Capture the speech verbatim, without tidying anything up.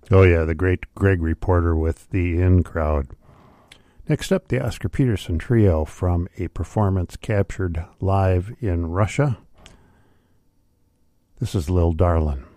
Oh, yeah, the great Gregory Porter with the In Crowd. Next up, the Oscar Peterson Trio from a performance captured live in Russia. This is Lil Darlin'.